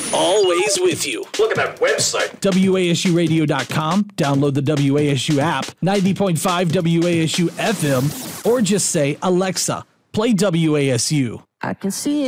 always with you. Look at that website. WASUradio.com. Download the WASU app, 90.5 WASU FM, or just say, Alexa, play WASU. I can see it.